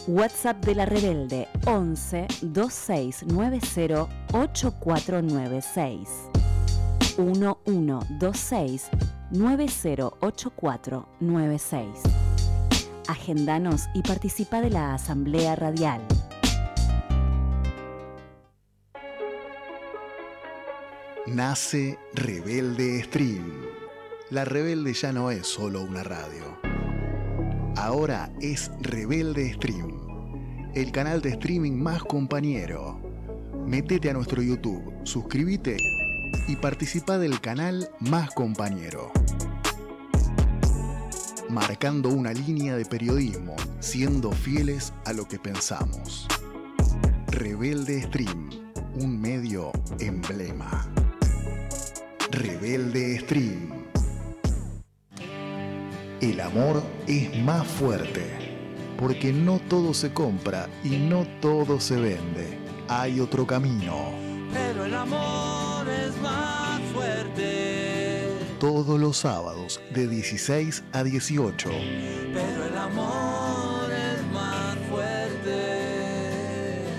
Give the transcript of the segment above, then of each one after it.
WhatsApp de La Rebelde 11 2690 8496 1126 908496. Agendanos y participa de la Asamblea Radial. Nace Rebelde Stream. La Rebelde ya no es solo una radio. Ahora es Rebelde Stream, el canal de streaming más compañero. Métete a nuestro YouTube, suscríbete y participa del canal más compañero. Marcando una línea de periodismo, siendo fieles a lo que pensamos. Rebelde Stream, un medio emblema. Rebelde Stream. El amor es más fuerte, porque no todo se compra y no todo se vende. Hay otro camino. Pero el amor es más fuerte. Todos los sábados de 16 a 18. Pero el amor es más fuerte.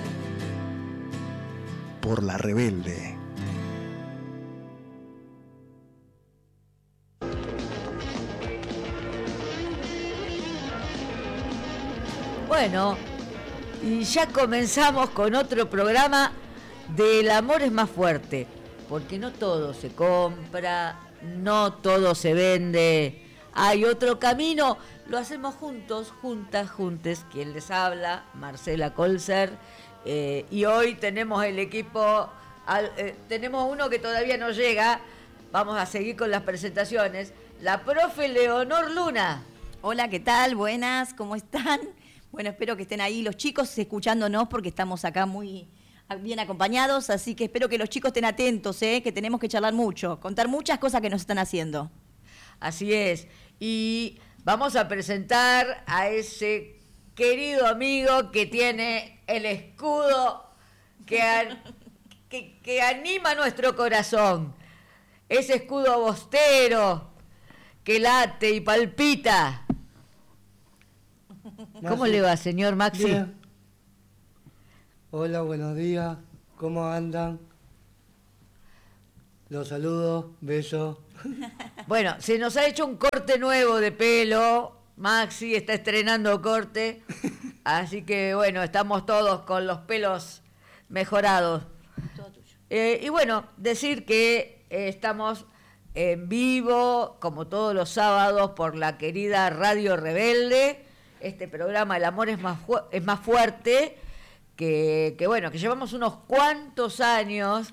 Por La Rebelde. Bueno, y ya comenzamos con otro programa de El amor es más fuerte, porque no todo se compra, no todo se vende, hay otro camino, lo hacemos juntos, juntas, juntes, quien les habla, Marcela Colser, y hoy tenemos el equipo, tenemos uno que todavía no llega, vamos a seguir con las presentaciones, la profe Leonor Luna. Hola, ¿qué tal? Buenas, ¿cómo están? Bueno, espero que estén ahí los chicos escuchándonos porque estamos acá muy bien acompañados, así que espero que los chicos estén atentos, que tenemos que charlar mucho, contar muchas cosas que nos están haciendo. Así es, y vamos a presentar a ese querido amigo que tiene el escudo que anima nuestro corazón, ese escudo bostero que late y palpita. ¿Cómo le va, señor Maxi? Bien. Hola, buenos días. ¿Cómo andan? Los saludo, besos. Bueno, se nos ha hecho un corte nuevo de pelo. Maxi está estrenando corte. Así que, bueno, estamos todos con los pelos mejorados. Todo tuyo. Y bueno, decir que estamos en vivo, como todos los sábados, por la querida Radio Rebelde. Este programa El amor es más fuerte, que bueno, que llevamos unos cuantos años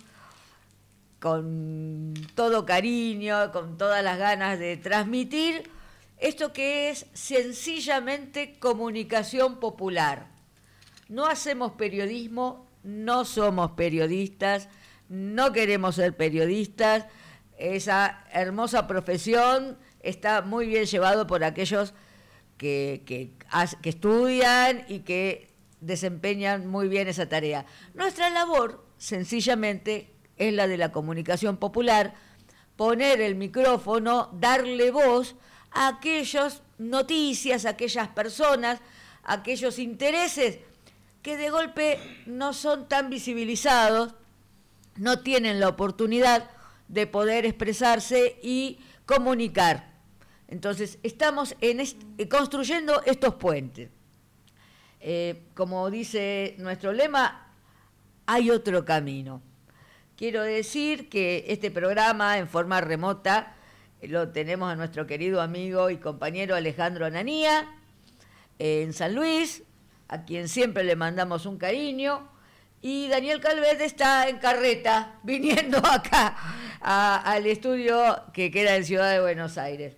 con todo cariño, con todas las ganas de transmitir esto que es sencillamente comunicación popular. No hacemos periodismo, no somos periodistas, no queremos ser periodistas. Esa hermosa profesión está muy bien llevado por aquellos que estudian y que desempeñan muy bien esa tarea. Nuestra labor, sencillamente, es la de la comunicación popular, poner el micrófono, darle voz a aquellas noticias, a aquellas personas, a aquellos intereses que de golpe no son tan visibilizados, no tienen la oportunidad de poder expresarse y comunicar. Entonces, estamos construyendo estos puentes. Como dice nuestro lema, hay otro camino. Quiero decir que este programa en forma remota lo tenemos a nuestro querido amigo y compañero Alejandro Ananía en San Luis, a quien siempre le mandamos un cariño, y Daniel Calvet está en carreta, viniendo acá al estudio que queda en Ciudad de Buenos Aires.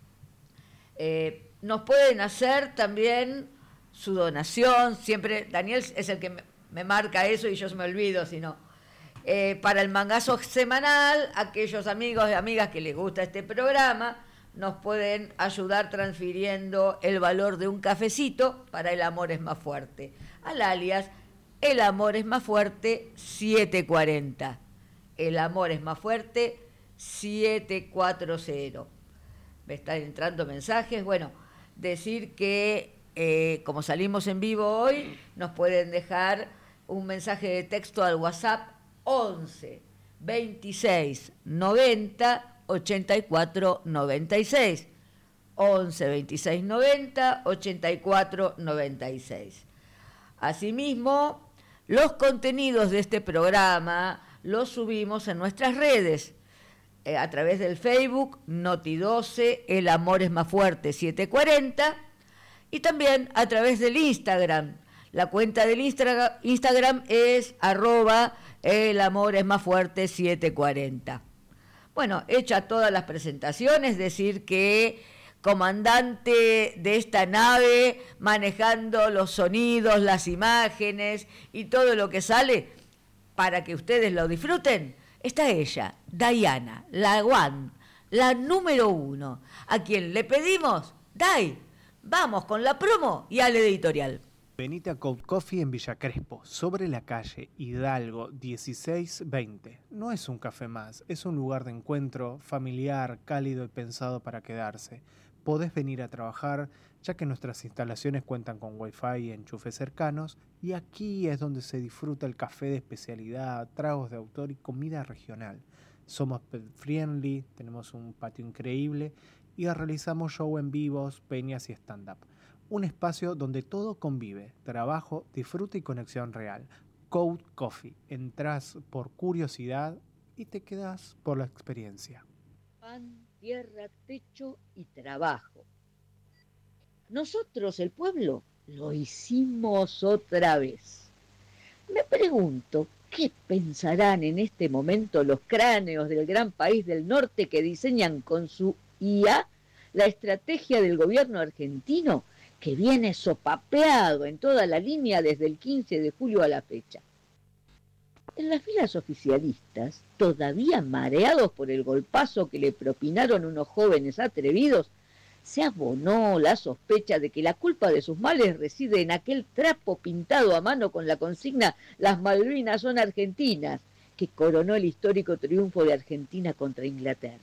Nos pueden hacer también su donación, siempre Daniel es el que me marca eso y yo se me olvido, sino para el mangazo semanal, aquellos amigos y amigas que les gusta este programa nos pueden ayudar transfiriendo el valor de un cafecito para El Amor es Más Fuerte, al alias El Amor es Más Fuerte 740. El Amor es Más Fuerte 740. Me están entrando mensajes. Bueno, decir que como salimos en vivo hoy, nos pueden dejar un mensaje de texto al WhatsApp 11 26 90 84 96. 11 26 90 84 96. Asimismo, los contenidos de este programa los subimos en nuestras redes, a través del Facebook Noti12, El Amor es Más Fuerte 740, y también a través del Instagram. La cuenta del Instagram es @El Amor es Más Fuerte 740. Bueno, hecha todas las presentaciones, decir que comandante de esta nave, manejando los sonidos, las imágenes y todo lo que sale para que ustedes lo disfruten, está ella, Diana, la one, la número 1, a quien le pedimos, Dai, vamos con la promo y al editorial. Venite a Cold Coffee en Villa Crespo, sobre la calle Hidalgo 1620. No es un café más, es un lugar de encuentro familiar, cálido y pensado para quedarse. Podés venir a trabajar, ya que nuestras instalaciones cuentan con Wi-Fi y enchufes cercanos, y aquí es donde se disfruta el café de especialidad, tragos de autor y comida regional. Somos pet friendly, tenemos un patio increíble y realizamos show en vivos, peñas y stand-up. Un espacio donde todo convive, trabajo, disfrute y conexión real. Cold Coffee. Entrás por curiosidad y te quedás por la experiencia. Pan, tierra, techo y trabajo. Nosotros, el pueblo, lo hicimos otra vez. Me pregunto, ¿qué pensarán en este momento los cráneos del gran país del norte que diseñan con su IA la estrategia del gobierno argentino, que viene sopapeado en toda la línea desde el 15 de julio a la fecha? En las filas oficialistas, todavía mareados por el golpazo que le propinaron unos jóvenes atrevidos, se abonó la sospecha de que la culpa de sus males reside en aquel trapo pintado a mano con la consigna "Las Malvinas son argentinas", que coronó el histórico triunfo de Argentina contra Inglaterra.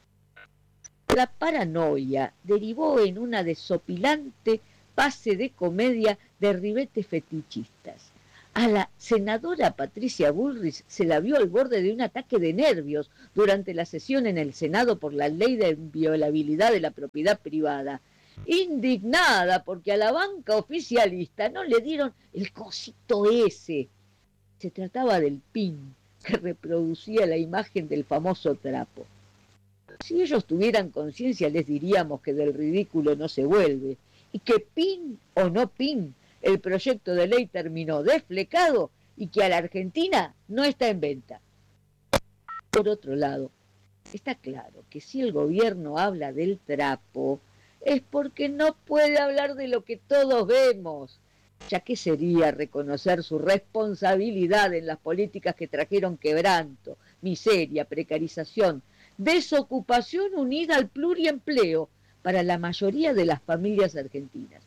La paranoia derivó en una desopilante pase de comedia de ribetes fetichistas. A la senadora Patricia Bullrich se la vio al borde de un ataque de nervios durante la sesión en el Senado por la ley de inviolabilidad de la propiedad privada, indignada porque a la banca oficialista no le dieron el cosito ese. Se trataba del pin que reproducía la imagen del famoso trapo. Si ellos tuvieran conciencia, les diríamos que del ridículo no se vuelve, y que pin o no pin, el proyecto de ley terminó desflecado y que a la Argentina no está en venta. Por otro lado, está claro que si el gobierno habla del trapo, es porque no puede hablar de lo que todos vemos, ya que sería reconocer su responsabilidad en las políticas que trajeron quebranto, miseria, precarización, desocupación unida al pluriempleo para la mayoría de las familias argentinas.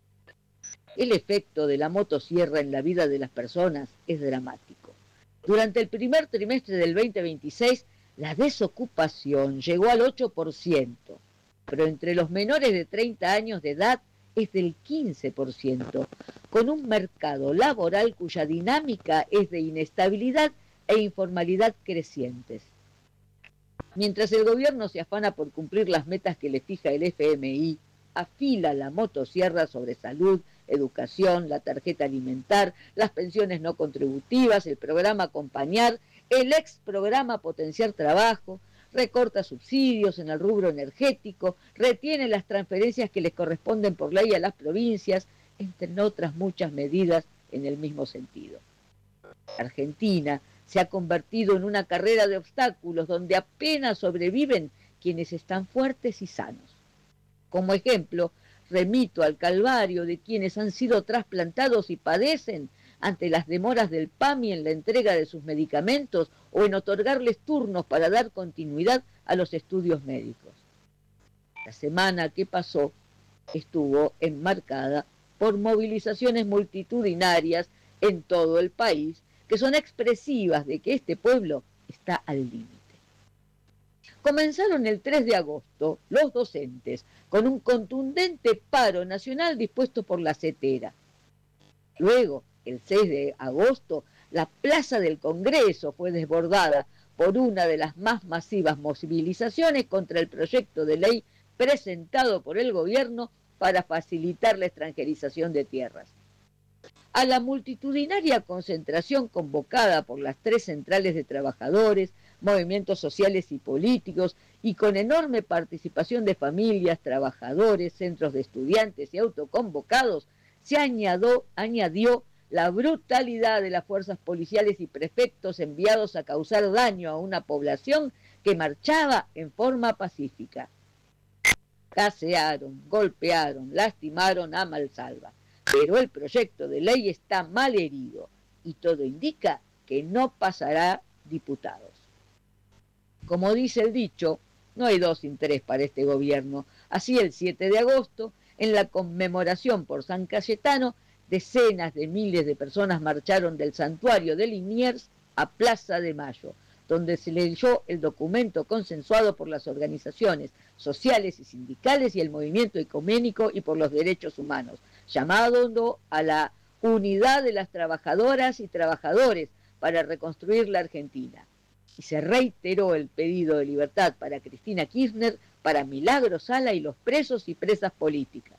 El efecto de la motosierra en la vida de las personas es dramático. Durante el primer trimestre del 2026, la desocupación llegó al 8%, pero entre los menores de 30 años de edad es del 15%, con un mercado laboral cuya dinámica es de inestabilidad e informalidad crecientes. Mientras el gobierno se afana por cumplir las metas que le fija el FMI, afila la motosierra sobre salud, educación, la tarjeta alimentar, las pensiones no contributivas, el programa Acompañar, el ex programa Potenciar Trabajo, recorta subsidios en el rubro energético, retiene las transferencias que les corresponden por ley a las provincias, entre otras muchas medidas en el mismo sentido. Argentina se ha convertido en una carrera de obstáculos donde apenas sobreviven quienes están fuertes y sanos. Como ejemplo, remito al calvario de quienes han sido trasplantados y padecen ante las demoras del PAMI en la entrega de sus medicamentos o en otorgarles turnos para dar continuidad a los estudios médicos. La semana que pasó estuvo enmarcada por movilizaciones multitudinarias en todo el país, que son expresivas de que este pueblo está al límite. Comenzaron el 3 de agosto los docentes con un contundente paro nacional dispuesto por la CETERA. Luego, el 6 de agosto, la plaza del Congreso fue desbordada por una de las más masivas movilizaciones contra el proyecto de ley presentado por el gobierno para facilitar la extranjerización de tierras. A la multitudinaria concentración convocada por las 3 centrales de trabajadores, movimientos sociales y políticos, y con enorme participación de familias, trabajadores, centros de estudiantes y autoconvocados, se añadió la brutalidad de las fuerzas policiales y prefectos enviados a causar daño a una población que marchaba en forma pacífica. Casearon, golpearon, lastimaron a mansalva, pero el proyecto de ley está mal herido y todo indica que no pasará diputados. Como dice el dicho, no hay 2 sin 3 para este gobierno. Así, el 7 de agosto, en la conmemoración por San Cayetano, decenas de miles de personas marcharon del santuario de Liniers a Plaza de Mayo, donde se leyó el documento consensuado por las organizaciones sociales y sindicales y el movimiento ecuménico y por los derechos humanos, llamando a la unidad de las trabajadoras y trabajadores para reconstruir la Argentina. Y se reiteró el pedido de libertad para Cristina Kirchner, para Milagro Sala y los presos y presas políticas.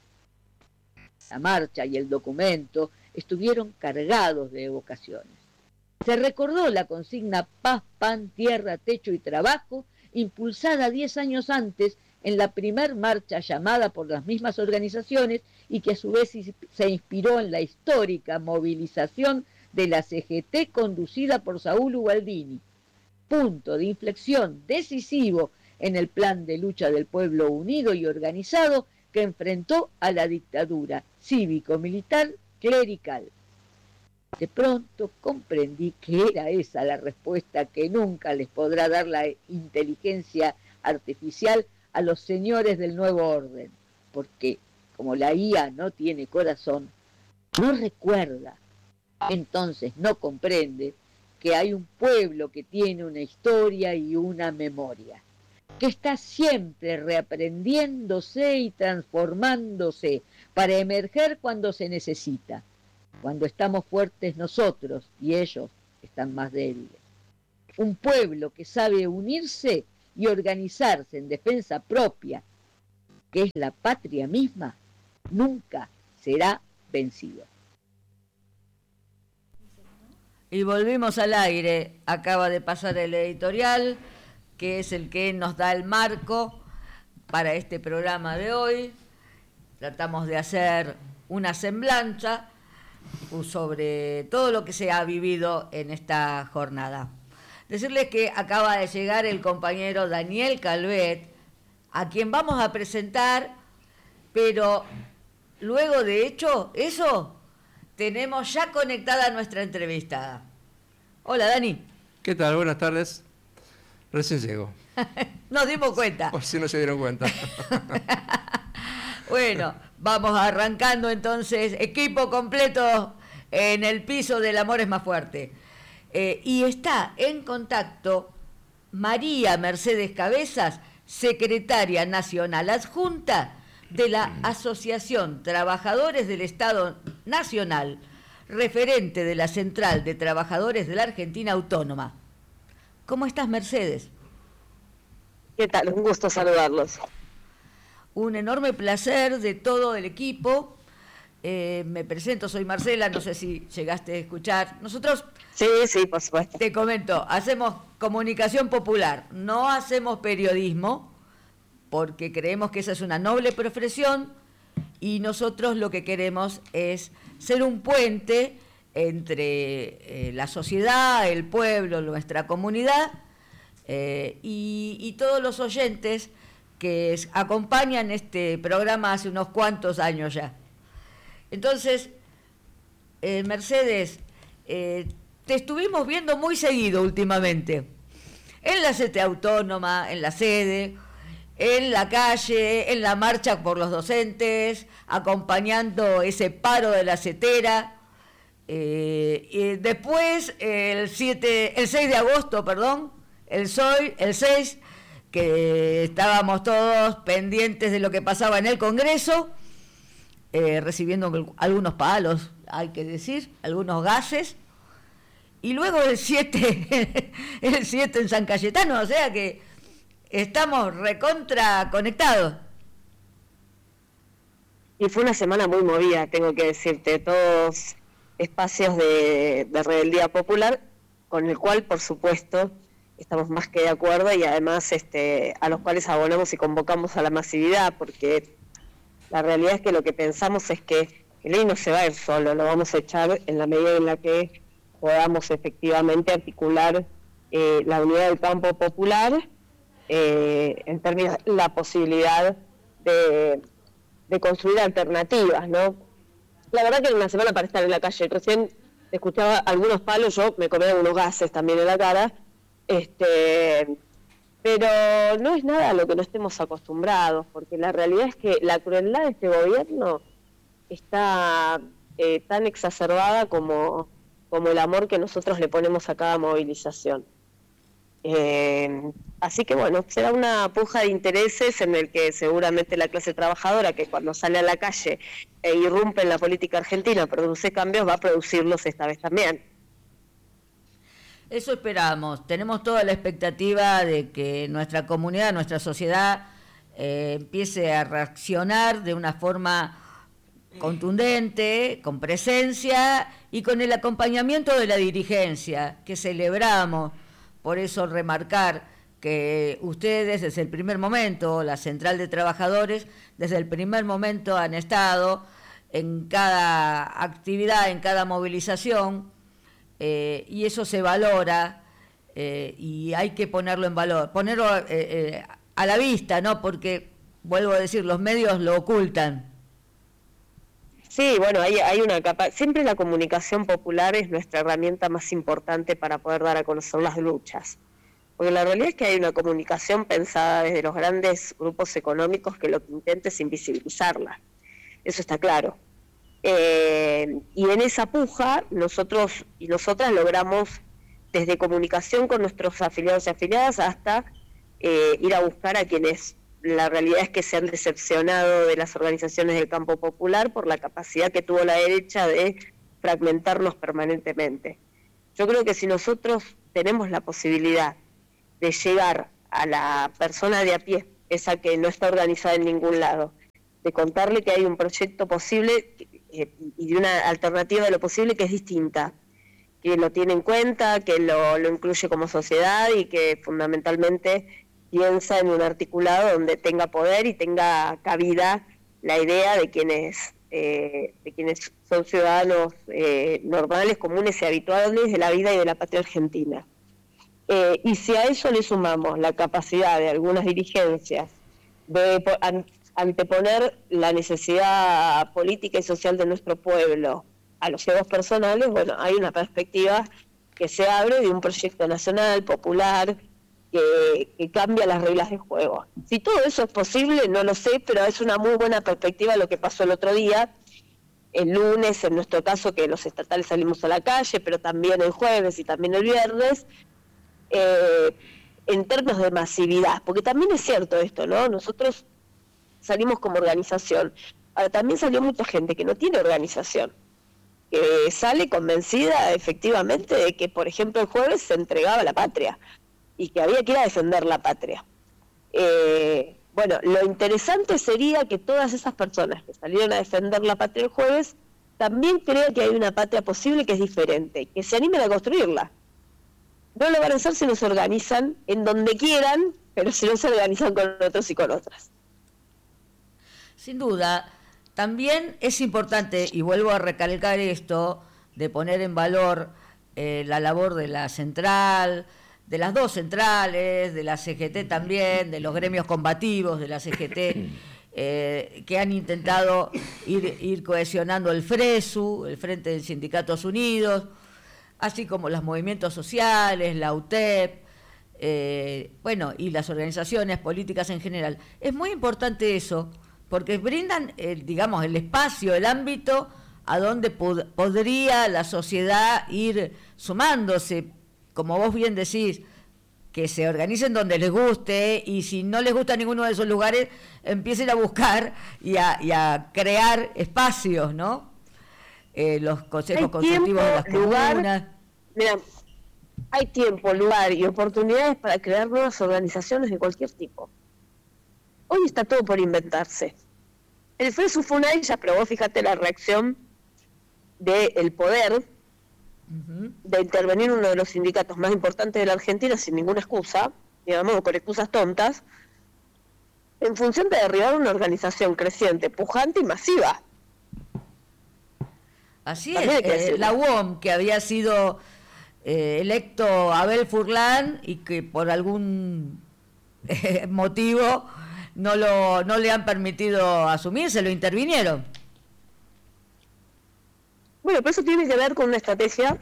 La marcha y el documento estuvieron cargados de evocaciones. Se recordó la consigna Paz, Pan, Tierra, Techo y Trabajo, impulsada 10 años antes en la primer marcha llamada por las mismas organizaciones y que a su vez se inspiró en la histórica movilización de la CGT conducida por Saúl Ubaldini. Punto de inflexión decisivo en el plan de lucha del pueblo unido y organizado que enfrentó a la dictadura cívico-militar clerical. De pronto comprendí que era esa la respuesta que nunca les podrá dar la inteligencia artificial a los señores del nuevo orden, porque como la IA no tiene corazón, no recuerda, entonces no comprende que hay un pueblo que tiene una historia y una memoria, que está siempre reaprendiéndose y transformándose para emerger cuando se necesita, cuando estamos fuertes nosotros y ellos están más débiles. Un pueblo que sabe unirse y organizarse en defensa propia, que es la patria misma, nunca será vencido. Y volvimos al aire, acaba de pasar el editorial, que es el que nos da el marco para este programa de hoy. Tratamos de hacer una semblanza sobre todo lo que se ha vivido en esta jornada. Decirles que acaba de llegar el compañero Daniel Calvet, a quien vamos a presentar, pero luego de hecho eso, tenemos ya conectada a nuestra entrevistada. Hola, Dani. ¿Qué tal? Buenas tardes. Recién llego. Nos dimos cuenta. Por si no se dieron cuenta. Bueno, vamos arrancando entonces, equipo completo en el piso del Amor es más fuerte. Y está en contacto María Mercedes Cabezas, secretaria nacional adjunta de la Asociación Trabajadores del Estado Nacional, referente de la Central de Trabajadores de la Argentina Autónoma. ¿Cómo estás, Mercedes? ¿Qué tal? Un gusto saludarlos. Un enorme placer de todo el equipo. Me presento, soy Marcela, no sé si llegaste a escuchar. Nosotros, sí, por supuesto. Te comento, hacemos comunicación popular, no hacemos periodismo, porque creemos que esa es una noble profesión y nosotros lo que queremos es ser un puente entre la sociedad, el pueblo, nuestra comunidad y todos los oyentes que acompañan este programa hace unos cuantos años ya. Entonces, Mercedes, te estuvimos viendo muy seguido últimamente, en la CTA Autónoma, en la sede, en la calle, en la marcha por los docentes, acompañando ese paro de la CETERA. Y después, el 6 de agosto, el 6, que estábamos todos pendientes de lo que pasaba en el Congreso, recibiendo algunos palos, hay que decir, algunos gases, y luego el 7 en San Cayetano, o sea que estamos recontra conectados. Y fue una semana muy movida, tengo que decirte, todos espacios de rebeldía popular, con el cual, por supuesto, estamos más que de acuerdo y además a los cuales abonamos y convocamos a la masividad, porque la realidad es que lo que pensamos es que el ley no se va a ir solo, lo vamos a echar en la medida en la que podamos efectivamente articular la unidad del campo popular en términos de la posibilidad de construir alternativas, ¿no? La verdad que era una semana para estar en la calle. Recién escuchaba algunos palos, yo me comí algunos gases también en la cara, pero no es nada a lo que no estemos acostumbrados, porque la realidad es que la crueldad de este gobierno está tan exacerbada como el amor que nosotros le ponemos a cada movilización. Así que bueno, será una puja de intereses en el que seguramente la clase trabajadora, que cuando sale a la calle e irrumpe en la política argentina, produce cambios, va a producirlos esta vez también. Eso esperamos. Tenemos toda la expectativa de que nuestra comunidad, nuestra sociedad empiece a reaccionar de una forma contundente, con presencia y con el acompañamiento de la dirigencia, que celebramos. Por eso remarcar que ustedes desde el primer momento, la Central de Trabajadores, desde el primer momento han estado en cada actividad, en cada movilización, y eso se valora y hay que ponerlo en valor, ponerlo a la vista, ¿no? Porque, vuelvo a decir, los medios lo ocultan. Sí, bueno, hay una capa. Siempre la comunicación popular es nuestra herramienta más importante para poder dar a conocer las luchas. Porque la realidad es que hay una comunicación pensada desde los grandes grupos económicos que lo que intenta es invisibilizarla. Eso está claro. Y en esa puja, nosotros y nosotras logramos, desde comunicación con nuestros afiliados y afiliadas, hasta ir a buscar a quienes la realidad es que se han decepcionado de las organizaciones del campo popular por la capacidad que tuvo la derecha de fragmentarnos permanentemente. Yo creo que si nosotros tenemos la posibilidad de llegar a la persona de a pie, esa que no está organizada en ningún lado, de contarle que hay un proyecto posible y de una alternativa de lo posible que es distinta, que lo tiene en cuenta, que lo incluye como sociedad y que fundamentalmente piensa en un articulado donde tenga poder y tenga cabida la idea de quienes son ciudadanos normales, comunes y habituales de la vida y de la patria argentina. Y si a eso le sumamos la capacidad de algunas dirigencias de anteponer la necesidad política y social de nuestro pueblo a los egos personales, bueno, hay una perspectiva que se abre de un proyecto nacional, popular, que cambia las reglas de juego. Si todo eso es posible, no lo sé, pero es una muy buena perspectiva lo que pasó el otro día, el lunes, en nuestro caso, que los estatales salimos a la calle, pero también el jueves y también el viernes, en términos de masividad, porque también es cierto esto, ¿no? Nosotros salimos como organización, ahora también salió mucha gente que no tiene organización, que sale convencida efectivamente de que, por ejemplo, el jueves se entregaba la patria, y que había que ir a defender la patria. Bueno, lo interesante sería que todas esas personas que salieron a defender la patria el jueves también crean que hay una patria posible que es diferente, que se animen a construirla. No lo van a hacer si no se organizan en donde quieran, pero si no se organizan con otros y con otras. Sin duda, también es importante, y vuelvo a recalcar esto, de poner en valor la labor de la central, de las dos centrales, de la CGT también, de los gremios combativos de la CGT, que han intentado ir cohesionando el FRESU, el Frente de Sindicatos Unidos, así como los movimientos sociales, la UTEP, bueno, y las organizaciones políticas en general. Es muy importante eso, porque brindan, digamos, el espacio, el ámbito a donde podría la sociedad ir sumándose, como vos bien decís, que se organicen donde les guste, y si no les gusta ninguno de esos lugares, empiecen a buscar y a crear espacios, ¿no? Los consejos consultivos de las comunas. Mira, hay tiempo, lugar y oportunidades para crear nuevas organizaciones de cualquier tipo. Hoy está todo por inventarse. El FESU FUNAI ya probó, fíjate la reacción del poder de intervenir uno de los sindicatos más importantes de la Argentina sin ninguna excusa, digamos, con excusas tontas, en función de derribar una organización creciente, pujante y masiva. Así es, la UOM, que había sido electo Abel Furlan y que por algún motivo no le han permitido asumirse, lo intervinieron. Bueno, pero eso tiene que ver con una estrategia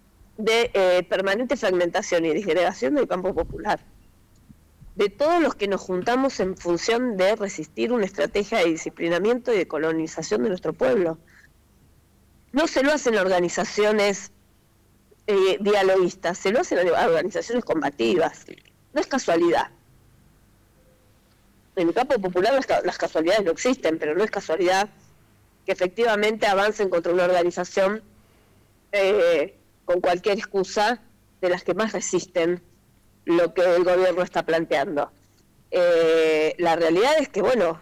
de permanente fragmentación y disgregación del campo popular. De todos los que nos juntamos en función de resistir una estrategia de disciplinamiento y de colonización de nuestro pueblo. No se lo hacen organizaciones dialoguistas, se lo hacen organizaciones combativas. No es casualidad. En el campo popular las casualidades no existen, pero no es casualidad que efectivamente avancen contra una organización con cualquier excusa de las que más resisten lo que el gobierno está planteando. La realidad es que, bueno,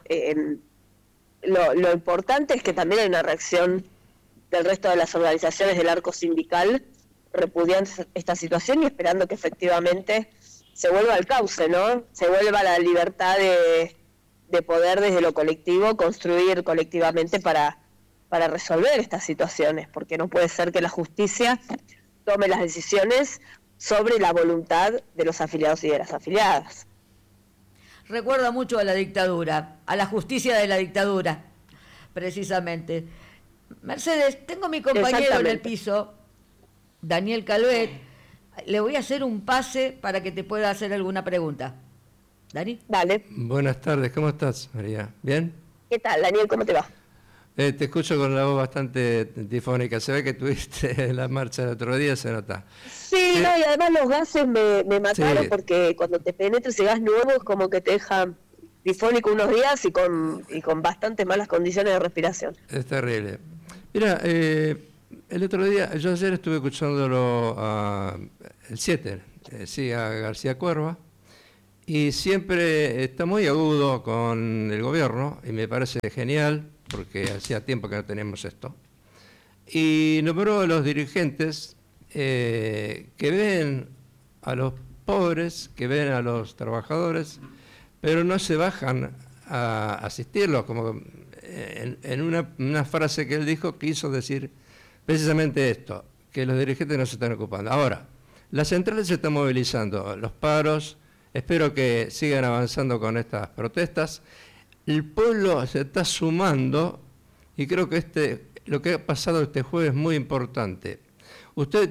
lo importante es que también hay una reacción del resto de las organizaciones del arco sindical repudiando esta situación y esperando que efectivamente se vuelva al cauce, ¿no? Se vuelva la libertad de poder desde lo colectivo construir colectivamente para resolver estas situaciones, porque no puede ser que la justicia tome las decisiones sobre la voluntad de los afiliados y de las afiliadas. Recuerda mucho a la dictadura, a la justicia de la dictadura, precisamente. Mercedes, tengo mi compañero en el piso, Daniel Calvet. Le voy a hacer un pase para que te pueda hacer alguna pregunta. ¿Dani? Dale. Buenas tardes, ¿cómo estás, María? ¿Bien? ¿Qué tal, Daniel? ¿Cómo te va? Te escucho con la voz bastante difónica. Se ve que tuviste la marcha el otro día, se nota. Sí, no, y además los gases me mataron porque cuando te penetra ese gas nuevo es como que te deja difónico unos días y con bastantes malas condiciones de respiración. Es terrible. Mira, el otro día, yo ayer estuve escuchándolo el 7, a García Cuerva, y siempre está muy agudo con el gobierno, y me parece genial, porque hacía tiempo que no teníamos esto. Y nombró a los dirigentes que ven a los pobres, que ven a los trabajadores, pero no se bajan a asistirlos, como en una frase que él dijo, quiso decir precisamente esto, que los dirigentes no se están ocupando. Ahora, las centrales se están movilizando, los paros, espero que sigan avanzando con estas protestas. El pueblo se está sumando y creo que lo que ha pasado este jueves es muy importante. Ustedes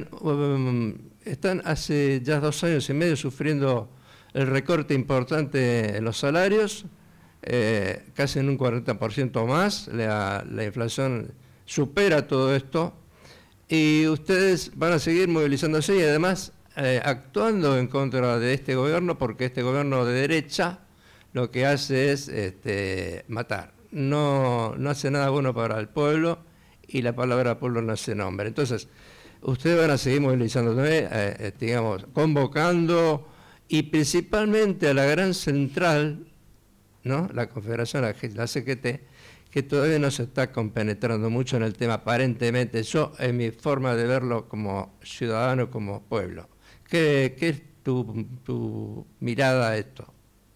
están hace ya 2 años y medio sufriendo el recorte importante en los salarios, casi en un 40% más, la inflación supera todo esto, y ustedes van a seguir movilizándose y además actuando en contra de este gobierno, porque este gobierno de derecha lo que hace es matar, no hace nada bueno para el pueblo, y la palabra pueblo no se nombra. Entonces, ustedes van a seguir movilizándose, convocando, y principalmente a la gran central, ¿no? La Confederación, la CGT, que todavía no se está compenetrando mucho en el tema, aparentemente, yo en mi forma de verlo como ciudadano, como pueblo. ¿Qué es tu mirada a esto?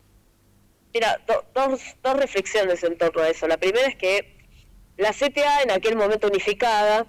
Mira, dos reflexiones en torno a eso. La primera es que la CTA, en aquel momento unificada,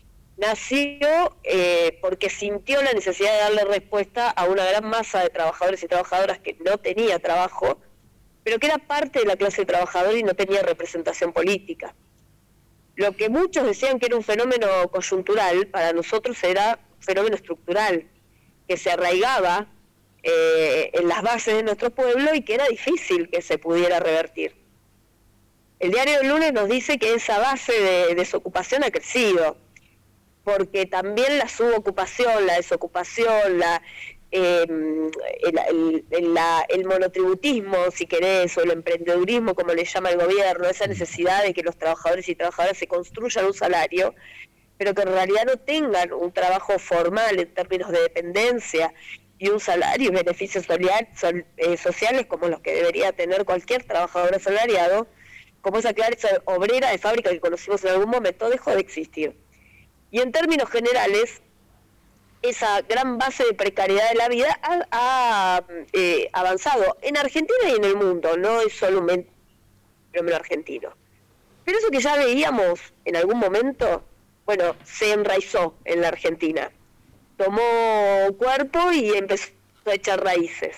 nació porque sintió la necesidad de darle respuesta a una gran masa de trabajadores y trabajadoras que no tenía trabajo, pero que era parte de la clase trabajadora y no tenía representación política. Lo que muchos decían que era un fenómeno coyuntural, para nosotros era un fenómeno estructural, que se arraigaba en las bases de nuestro pueblo y que era difícil que se pudiera revertir. El diario del lunes nos dice que esa base de desocupación ha crecido, porque también la subocupación, la desocupación, el monotributismo, si querés, o el emprendedurismo, como le llama el gobierno, esa necesidad de que los trabajadores y trabajadoras se construyan un salario, pero que en realidad no tengan un trabajo formal en términos de dependencia y un salario y beneficios sociales como los que debería tener cualquier trabajador asalariado, como esa clase obrera de fábrica que conocimos en algún momento, dejó de existir. Y en términos generales, esa gran base de precariedad de la vida ha avanzado en Argentina y en el mundo, no es solo un fenómeno argentino. Pero eso que ya veíamos en algún momento, bueno, se enraizó en la Argentina. Tomó cuerpo y empezó a echar raíces.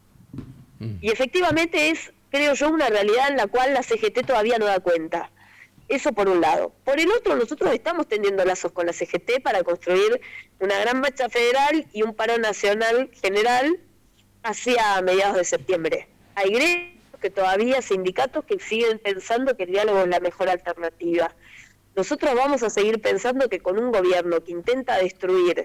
Y efectivamente es, creo yo, una realidad en la cual la CGT todavía no da cuenta. Eso por un lado. Por el otro, nosotros estamos tendiendo lazos con la CGT para construir una gran marcha federal y un paro nacional general hacia mediados de septiembre. Hay gremios que todavía, sindicatos que siguen pensando que el diálogo es la mejor alternativa. Nosotros vamos a seguir pensando que con un gobierno que intenta destruir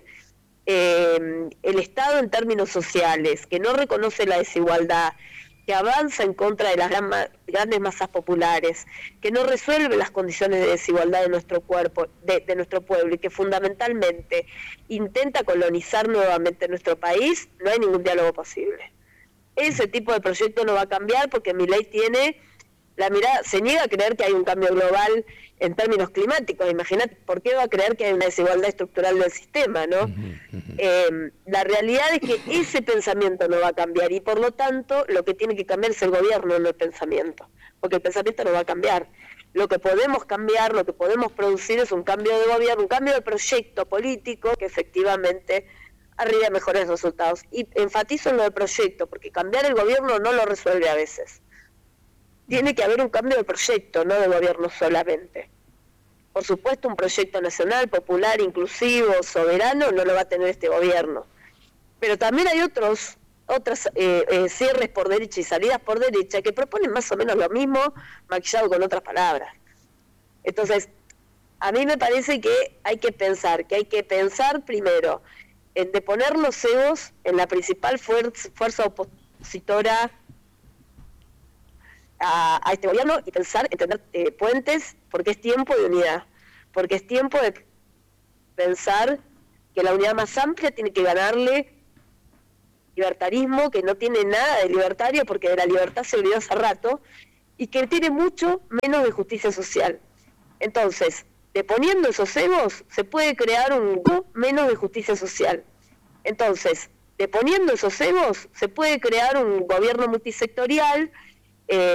el Estado en términos sociales, que no reconoce la desigualdad, que avanza en contra de las grandes masas populares, que no resuelve las condiciones de desigualdad de nuestro cuerpo, de nuestro pueblo, y que fundamentalmente intenta colonizar nuevamente nuestro país, no hay ningún diálogo posible. Ese tipo de proyecto no va a cambiar porque Milei tiene la mirada, se niega a creer que hay un cambio global en términos climáticos. Imagínate, ¿por qué va a creer que hay una desigualdad estructural del sistema, no? La realidad es que ese pensamiento no va a cambiar y por lo tanto lo que tiene que cambiar es el gobierno, no el pensamiento, porque el pensamiento no va a cambiar. Lo que podemos cambiar, lo que podemos producir es un cambio de gobierno, un cambio de proyecto político que efectivamente arriba mejores resultados. Y enfatizo en lo del proyecto, porque cambiar el gobierno no lo resuelve a veces. Tiene que haber un cambio de proyecto, no de gobierno solamente. Por supuesto, un proyecto nacional, popular, inclusivo, soberano, no lo va a tener este gobierno. Pero también hay otras cierres por derecha y salidas por derecha que proponen más o menos lo mismo, maquillado con otras palabras. Entonces, a mí me parece que hay que pensar primero en deponer los egos en la principal fuerza opositora a este gobierno y pensar en tender puentes, porque es tiempo de unidad, porque es tiempo de pensar que la unidad más amplia tiene que ganarle libertarismo, que no tiene nada de libertario porque de la libertad se olvidó hace rato, y que tiene mucho menos de justicia social. Entonces, deponiendo esos egos, se puede crear un menos de justicia social. Entonces, deponiendo esos egos, se puede crear un gobierno multisectorial